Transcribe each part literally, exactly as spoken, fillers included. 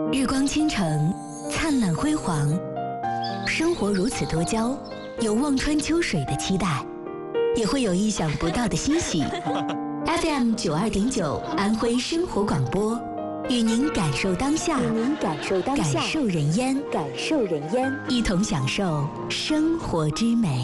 日光倾城，灿烂辉煌，生活如此多娇，有望穿秋水的期待，也会有意想不到的欣喜。F M 九二点九，安徽生活广播，与您感受当下，与您感受当下，感受人烟，感受人烟，一同享受生活之美。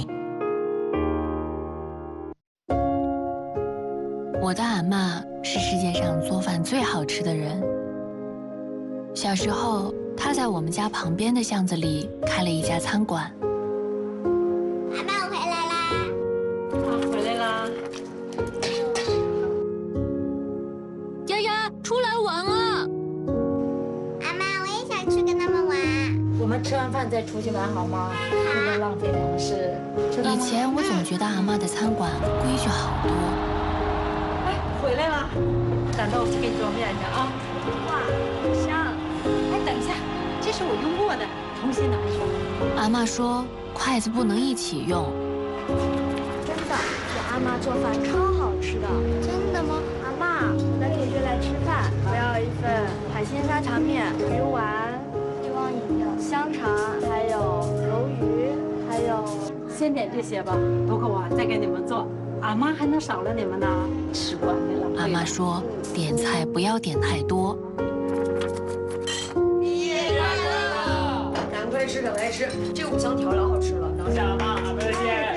我的阿嬷是世界上做饭最好吃的人。小时候，她在我们家旁边的巷子里开了一家餐馆。 阿嬷，我回来啦！ 啊，回来啦！ 丫丫，出来玩啊！ 阿嬷，我也想去跟他们玩。 我们吃完饭再出去玩好吗？不能浪费粮食。 以前我总觉得阿嬷的餐馆规矩好多。 哎，回来了，蛋豆腐给你做面去啊！哇，香！哎，等一下，这是我用过的，重新拿一双。 阿嬷说筷子不能一起用。 真的，我阿妈做饭超好吃的。 真的吗？ 阿妈，我带同学来吃饭，我要一份海鲜家常面、鱼丸、一汪饮料、香肠，还有鱿鱼，还有…… 先点这些吧，不够啊，再给你们做。阿妈还能少了你们呢，吃不完没浪费。 阿妈说点菜不要点太多。 毕业快乐！赶快吃，赶快吃，这五香调料好吃了。等下吧，不客气。